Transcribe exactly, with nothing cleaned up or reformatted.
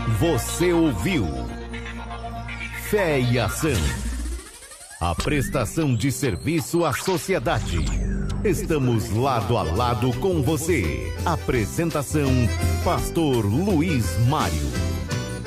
Você ouviu Fé e Ação. A prestação de serviço à sociedade. Estamos lado a lado com você. Apresentação: Pastor Luiz Mário.